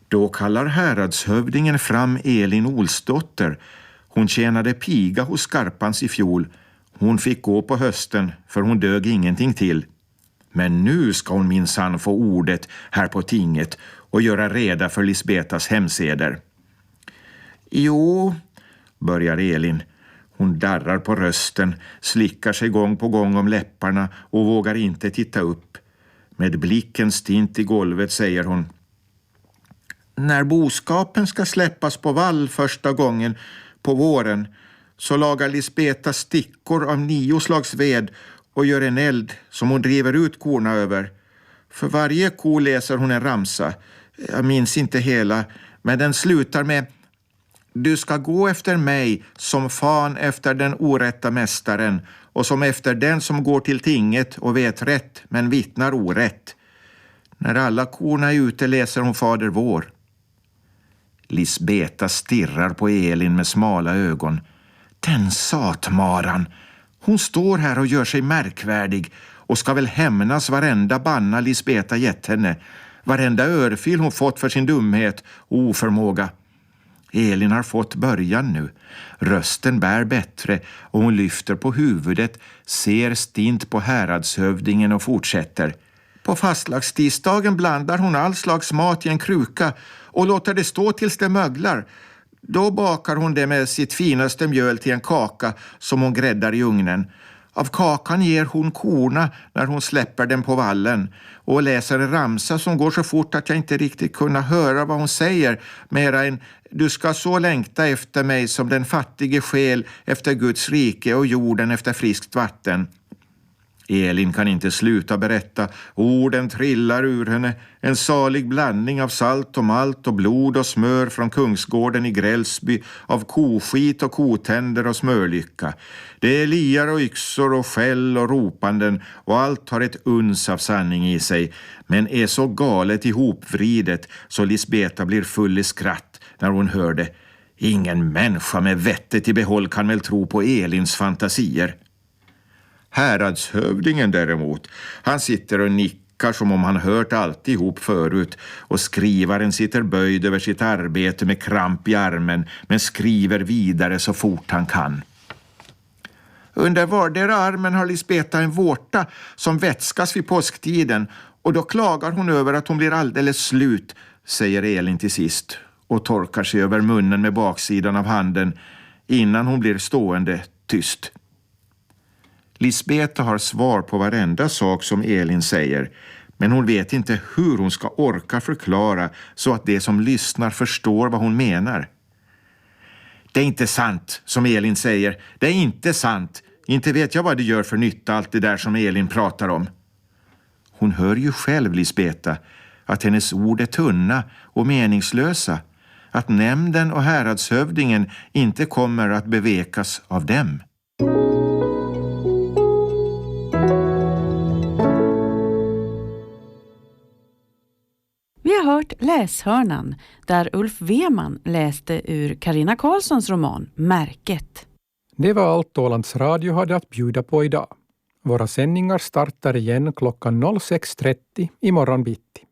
Då kallar häradshövdingen fram Elin Olsdotter. Hon tjänade piga hos Skarpans i fjol. Hon fick gå på hösten för hon dög ingenting till. Men nu ska hon minsann få ordet här på tinget och göra reda för Lisbetas hemseder. Jo, börjar Elin. Hon darrar på rösten, slickar sig gång på gång om läpparna och vågar inte titta upp. Med blicken stint i golvet säger hon: När boskapen ska släppas på vall första gången på våren så lagar Lisbeta stickor av 9 slags ved och gör en eld som hon driver ut korna över. För varje ko läser hon en ramsa. Jag minns inte hela, men den slutar med: Du ska gå efter mig som fan efter den orätta mästaren och som efter den som går till tinget och vet rätt men vittnar orätt. När alla korna är ute läser hon Fader vår. Lisbeta stirrar på Elin med smala ögon. Den satmaran. Hon står här och gör sig märkvärdig och ska väl hämnas varenda banna Lisbeta gett henne. Varenda örfil hon fått för sin dumhet och oförmåga. Elin har fått början nu. Rösten bär bättre och hon lyfter på huvudet, ser stint på häradshövdingen och fortsätter. På fastlagstidsdagen blandar hon all slags mat i en kruka och låter det stå tills det möglar. Då bakar hon det med sitt finaste mjöl till en kaka som hon gräddar i ugnen. Av kakan ger hon korna när hon släpper den på vallen och läser en ramsa som går så fort att jag inte riktigt kunna höra vad hon säger, mera än: Du ska så längta efter mig som den fattige själ efter Guds rike och jorden efter friskt vatten. Elin kan inte sluta berätta. Orden trillar ur henne. En salig blandning av salt och malt och blod och smör från Kungsgården i Grälsby, av koskit och kotänder och smörlycka. Det är liar och yxor och skäll och ropanden och allt har ett uns av sanning i sig, men är så galet ihopvridet så Lisbeta blir full i skratt när hon hör det. Ingen människa med vettet i behåll kan väl tro på Elins fantasier. Häradshövdingen däremot, han sitter och nickar som om han hört alltihop förut, och skrivaren sitter böjd över sitt arbete med kramp i armen men skriver vidare så fort han kan. Under vardera armen har Lisbeta en vårta som vätskas vid påsktiden och då klagar hon över att hon blir alldeles slut, säger Elin till sist och torkar sig över munnen med baksidan av handen innan hon blir stående tyst. Lisbeta har svar på varenda sak som Elin säger, men hon vet inte hur hon ska orka förklara så att de som lyssnar förstår vad hon menar. Det är inte sant, som Elin säger. Det är inte sant. Inte vet jag vad det gör för nytta allt det där som Elin pratar om. Hon hör ju själv, Lisbeta, att hennes ord är tunna och meningslösa. Att nämnden och häradshövdingen inte kommer att bevekas av dem. Vi har hört Läshörnan där Ulf Weman läste ur Carina Karlssons roman Märket. Det var allt Ålands Radio hade att bjuda på idag. Våra sändningar startar igen klockan 06.30 imorgon bitti.